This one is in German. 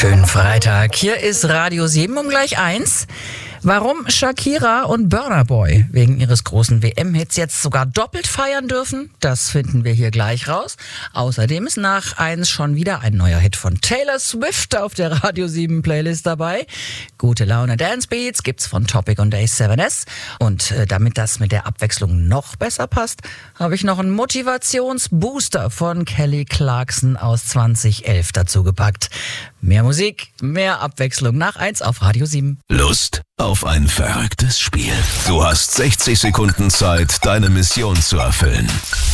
Schönen Freitag. Hier ist Radio 7 um gleich 1. Warum Shakira und Burna Boy wegen ihres großen WM-Hits jetzt sogar doppelt feiern dürfen, das finden wir hier gleich raus. Außerdem ist nach 1 schon wieder ein neuer Hit von Taylor Swift auf der Radio 7 Playlist dabei. Gute Laune Dance Beats gibt's von Topic und A7S. Und damit das mit der Abwechslung noch besser passt, habe ich noch einen Motivationsbooster von Kelly Clarkson aus 2011 dazu gepackt. Mehr Musik, mehr Abwechslung nach 1 auf Radio 7. Lust auf ein verrücktes Spiel? Du hast 60 Sekunden Zeit, deine Mission zu erfüllen.